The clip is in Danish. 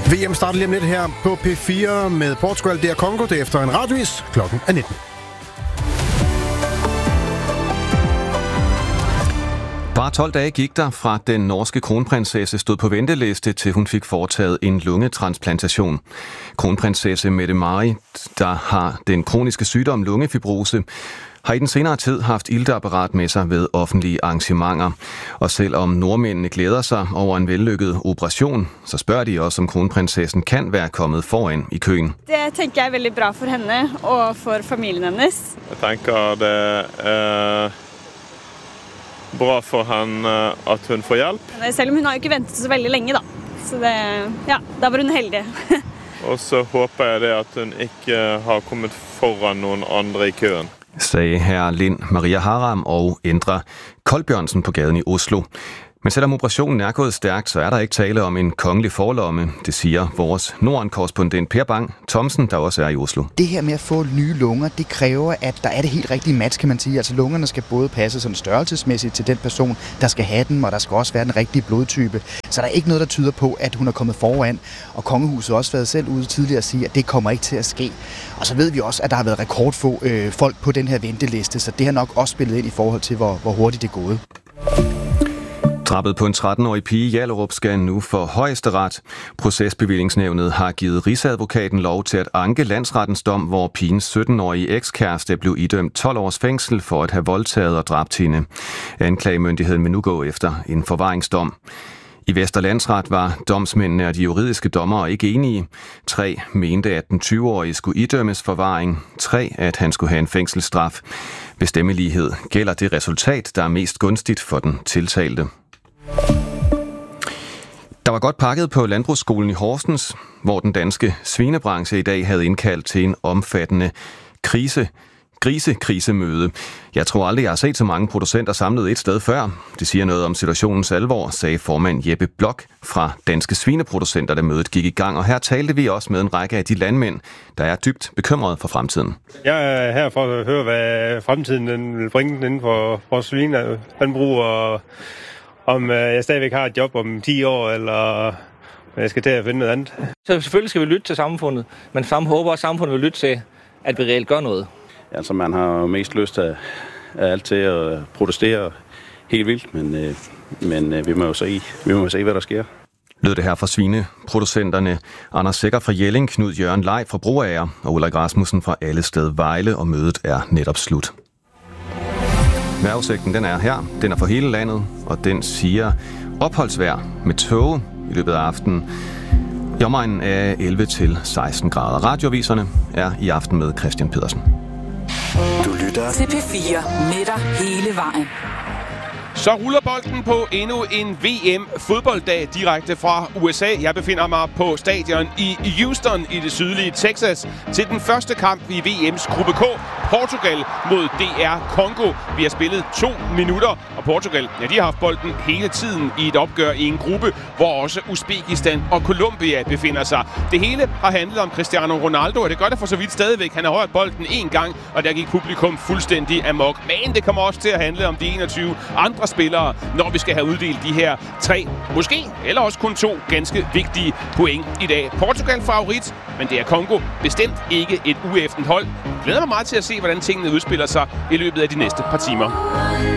VM starter lige om lidt her på P4 med Portugal. Det er Congo, det er efter en radiovis. Klokken er 19. Bare 12 dage gik der fra den norske kronprinsesse stod på venteliste, til hun fik foretaget en lungetransplantation. Kronprinsesse Mette-Marit, der har den kroniske sygdom lungefibrose, har i den senere tid haft ilteapparat med sig ved offentlige arrangementer. Og selvom nordmændene glæder sig over en vellykket operation, så spørger de også, om kronprinsessen kan være kommet foran i køen. Det tænker jeg er veldig bra for henne og for familien hennes. Jeg tænker, det er bra for henne at hun får hjælp. Selvom hun har ikke ventet så veldig længe, da. Så det, ja, der var hun heldig. Og så håber jeg det, at hun ikke har kommet foran nogen andre i køen, sagde herre Lind Maria Haram og Endre Kolbjørnsen på gaden i Oslo. Men selvom operationen er gået stærkt, så er der ikke tale om en kongelig forlomme. Det siger vores Norden-korrespondent Per Bang Thomsen, der også er i Oslo. Det her med at få nye lunger, det kræver, at der er det helt rigtige match, kan man sige. Altså lungerne skal både passe sådan størrelsesmæssigt til den person, der skal have dem, og der skal også være den rigtige blodtype. Så der er ikke noget, der tyder på, at hun er kommet foran. Og kongehuset har også været selv ude tidligere at sige, at det kommer ikke til at ske. Og så ved vi også, at der har været rekordfå folk på den her venteliste, så det har nok også spillet ind i forhold til, hvor hurtigt det er gået. Drabet på en 13-årig pige i Hjallerup skal nu for Højesteret. Procesbevillingsnævnet har givet Rigsadvokaten lov til at anke landsrettens dom, hvor pigens 17-årige ekskæreste blev idømt 12 års fængsel for at have voldtaget og dræbt hende. Anklagemyndigheden vil nu gå efter en forvaringsdom. I Vesterlandsret var domsmændene og de juridiske dommere ikke enige. 3 mente, at den 20-årige skulle idømmes forvaring. 3, at han skulle have en fængselsstraf. Ved stemmelighed gælder det resultat, der er mest gunstigt for den tiltalte. Der var godt pakket på Landbrugsskolen i Horsens, hvor den danske svinebranche i dag havde indkaldt til en omfattende grisekrisemøde. Jeg tror aldrig, jeg har set så mange producenter samlet et sted før. Det siger noget om situationens alvor, sagde formand Jeppe Blok fra Danske Svineproducenter, da mødet gik i gang. Og her talte vi også med en række af de landmænd, der er dybt bekymrede for fremtiden. Jeg er her for at høre, hvad fremtiden vil bringe inden for vores svinelandbrug, og om jeg stadigvæk har et job om 10 år, eller jeg skal til at finde noget andet. Så selvfølgelig skal vi lytte til samfundet, men håber også, at samfundet vil lytte til, at vi reelt gør noget. Altså, man har mest lyst til alt til at protestere helt vildt, men vi må jo se, hvad der sker. Lød det her fra svineproducenterne Anders Sækker fra Jelling, Knud Jørgen Lej fra Broager og Ulrik Rasmussen fra Allested Vejle, og mødet er netop slut. Vejrudsigten den er her, den er for hele landet, og den siger opholdsvejr med tåge i løbet af aftenen. I omegnen af 11 til 16 grader. Radioviserne er i aften med Christian Pedersen. Du lytter til P4 med dig hele vejen. Så ruller bolden på endnu en VM-fodbolddag direkte fra USA. Jeg befinder mig på stadion i Houston i det sydlige Texas til den første kamp i VM's gruppe K. Portugal mod DR Congo. Vi har spillet 2 minutter, og Portugal de har haft bolden hele tiden i et opgør i en gruppe, hvor også Uzbekistan og Colombia befinder sig. Det hele har handlet om Cristiano Ronaldo, og det gør det for så vidt stadigvæk. Han har rørt bolden 1 gang, og der gik publikum fuldstændig amok. Men det kommer også til at handle om de 21 andre spillere, når vi skal have uddelt de her 3, måske, eller også kun 2 ganske vigtige point i dag. Portugal favorit, men det er Congo bestemt ikke et ueffent hold. Jeg glæder mig meget til at se, hvordan tingene udspiller sig i løbet af de næste par timer.